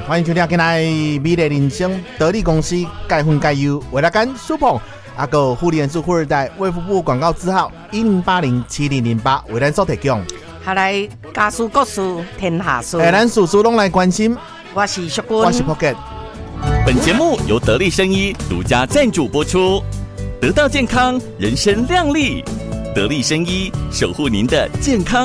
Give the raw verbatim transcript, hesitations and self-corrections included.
欢迎收听今天美丽人生得力公司钙粉钙优为了干舒碰阿个护理人素富二代卫福部广告字号一零八零七零零八为咱所提供。 下来家事国事天下事， 哎，咱事事拢来关心。 我是淑君， 我是 Pocket。 本节目由得力生医独家赞助播出，得到健康，人生亮丽。得力生医守护您的健康